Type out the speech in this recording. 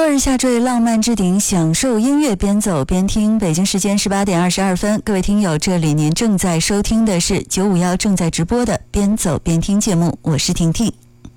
落日下坠，浪漫之顶，享受音乐，边走边听。北京时间18点22分，各位听友，这里您正在收听的是951正在直播的边走边听节目，我是婷婷。